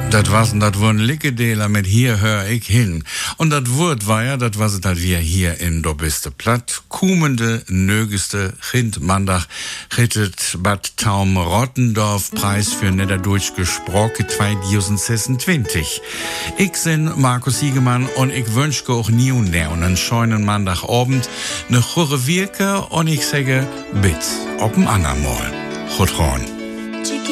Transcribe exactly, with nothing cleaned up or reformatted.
Dat was dat wur'n Lickedeler mit Hier hör ich hin. Und dat Wort war ja, dat was es dat wir hier in Dobiste Platt. Kumende, nögeste, Chindmandach, rittet Bad Taum Rottendorf Preis für netter durchgesprochen zweitausendsechsundzwanzig. Ich bin Markus Hiegemann und ich wünsche auch nie und ne und einen schönen Montagabend, ne gute Wirke und ich sage, bis auf ein andermal. Gut rein.